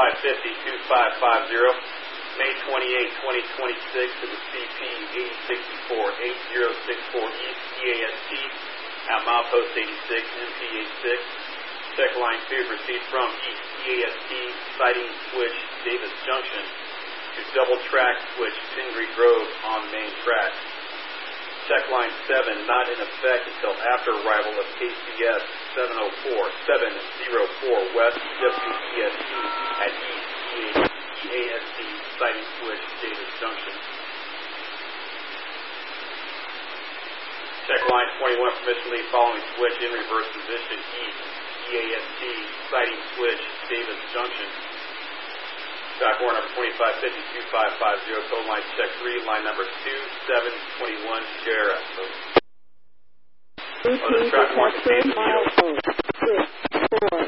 May 28, 2026 to the CP 8064, 8064 East EAST at milepost 86, MP 86. Check line 2, proceed from East EAST, sighting switch Davis Junction to double track switch Pingree Grove on main track. Check line 7, not in effect until after arrival of KCS 704 West WEST at East EAST, sighting switch Davis Junction. Check line 21, permission lead following switch in reverse position East EAST, sighting switch Davis Junction. Back order number 2550-2550, code line check 3, line number 2721 Sierra. Routine detector, milepost 6, 4.